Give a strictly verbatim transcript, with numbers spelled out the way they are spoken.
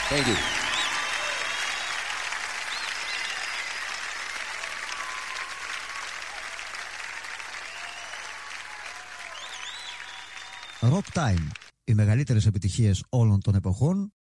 Thank you. Rock Time. Οι μεγαλύτερες επιτυχίες όλων των εποχών